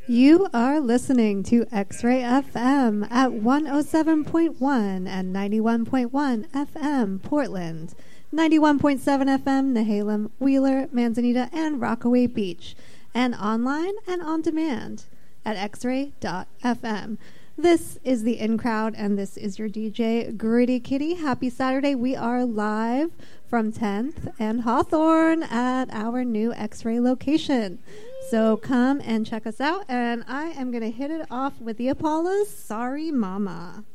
You are listening to X-Ray FM at 107.1 and 91.1 FM Portland, 91.7 FM Nehalem, Wheeler, Manzanita, and Rockaway Beach, and online and on demand at xray.fm. This is the In Crowd, and this is your DJ, Gritty Kitty. Happy Saturday. We are live from 10th and Hawthorne at our new X-Ray location. So come and check us out, and I am going to hit it off with the Apollos, Sorry Mama.